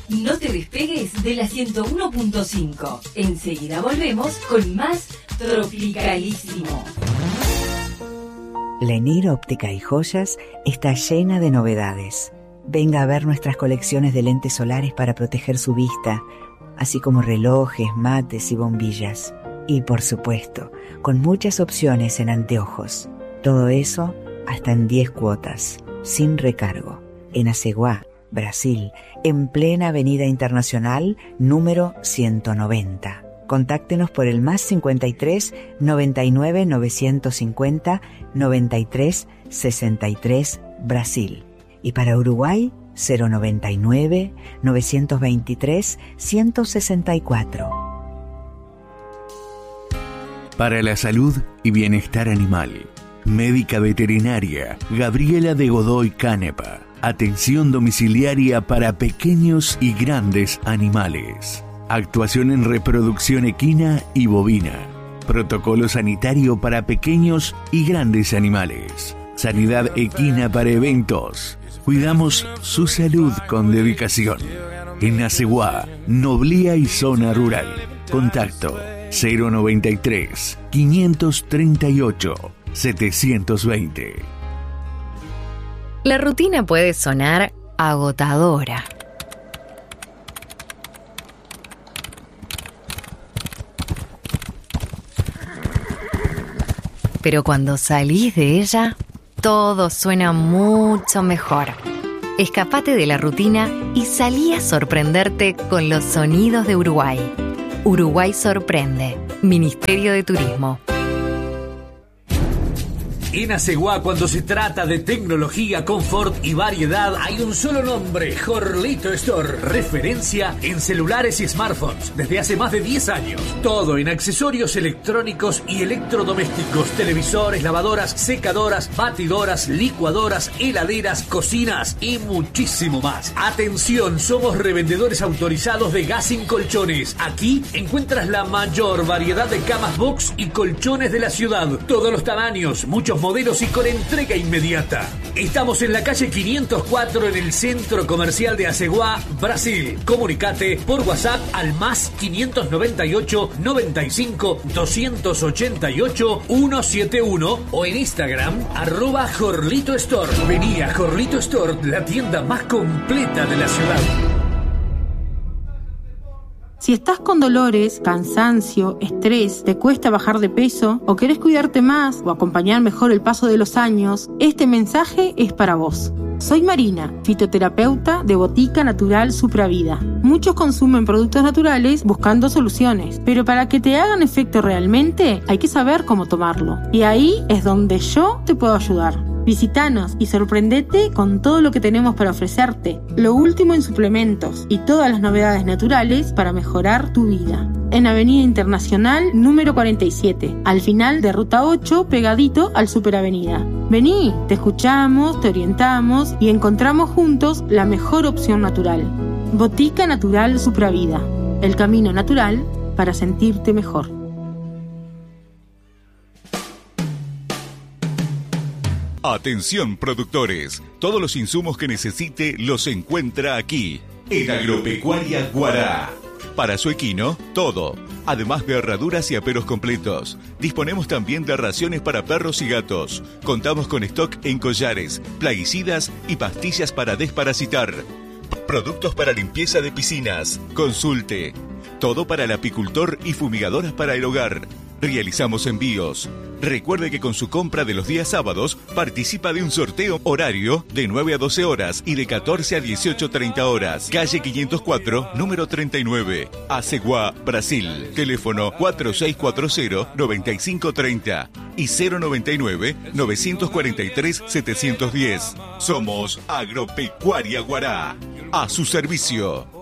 No te despegues de la 101.5. Enseguida volvemos con más Tropicalísimo. Lenir Óptica y Joyas está llena de novedades. Venga a ver nuestras colecciones de lentes solares para proteger su vista, así como relojes, mates y bombillas. Y por supuesto, con muchas opciones en anteojos. Todo eso hasta en 10 cuotas, sin recargo. En Aceguá, Brasil, en plena Avenida Internacional, número 190. Contáctenos por el +53 99 950 93 63 Brasil. Y para Uruguay, 099 923 164. Para la salud y bienestar animal. Médica veterinaria Gabriela de Godoy Canepa. Atención domiciliaria para pequeños y grandes animales. Actuación en reproducción equina y bovina. Protocolo sanitario para pequeños y grandes animales. Sanidad equina para eventos. Cuidamos su salud con dedicación. En Aceguá, Noblía y Zona Rural. Contacto 093 538 720. La rutina puede sonar agotadora. Pero cuando salís de ella, todo suena mucho mejor. Escapate de la rutina y salí a sorprenderte con los sonidos de Uruguay. Uruguay sorprende. Ministerio de Turismo. En Aceguá, cuando se trata de tecnología, confort y variedad, hay un solo nombre: Jorlito Store. Referencia en celulares y smartphones desde hace más de 10 años. Todo en accesorios electrónicos y electrodomésticos: televisores, lavadoras, secadoras, batidoras, licuadoras, heladeras, cocinas y muchísimo más. Atención, somos revendedores autorizados de Gassin Colchones. Aquí encuentras la mayor variedad de camas box y colchones de la ciudad. Todos los tamaños, muchos modelos y con entrega inmediata. Estamos en la calle 504 en el Centro Comercial de Aceguá, Brasil. Comunicate por WhatsApp al +598 95 288 171 o en Instagram @Jorlito Store. Vení a Jorlito Store, la tienda más completa de la ciudad. Si estás con dolores, cansancio, estrés, te cuesta bajar de peso o querés cuidarte más o acompañar mejor el paso de los años, este mensaje es para vos. Soy Marina, fitoterapeuta de Botica Natural Supravida. Muchos consumen productos naturales buscando soluciones, pero para que te hagan efecto realmente hay que saber cómo tomarlo. Y ahí es donde yo te puedo ayudar. Visítanos y sorprendete con todo lo que tenemos para ofrecerte, lo último en suplementos y todas las novedades naturales para mejorar tu vida. En Avenida Internacional número 47, al final de Ruta 8, pegadito al Superavenida. Vení, te escuchamos, te orientamos y encontramos juntos la mejor opción natural. Botica Natural Supravida, el camino natural para sentirte mejor. Atención productores, todos los insumos que necesite los encuentra aquí, en Agropecuaria Guará. Para su equino, todo, además de herraduras y aperos completos. Disponemos también de raciones para perros y gatos. Contamos con stock en collares, plaguicidas y pastillas para desparasitar. Productos para limpieza de piscinas. Consulte. Todo para el apicultor y fumigadoras para el hogar. Realizamos envíos. Recuerde que con su compra de los días sábados participa de un sorteo horario de 9 a 12 horas y de 14 a 18:30 horas. Calle 504, número 39, Aceguá, Brasil. Teléfono 4640-9530 y 099-943-710. Somos Agropecuaria Guará. A su servicio.